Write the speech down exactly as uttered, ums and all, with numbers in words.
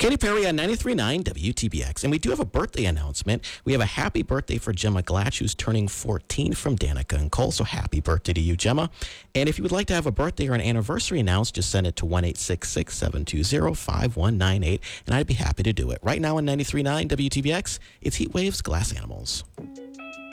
Katy Perry on ninety-three point nine W T B X. And we do have a birthday announcement. We have a happy birthday for Gemma Glatch, who's turning fourteen, from Danica and Cole. So happy birthday to you, Gemma. And if you would like to have a birthday or an anniversary announced, just send it to one eight six six, seven two zero, five one nine eight, and I'd be happy to do it. Right now on ninety-three point nine W T B X, it's Heat Waves, Glass Animals.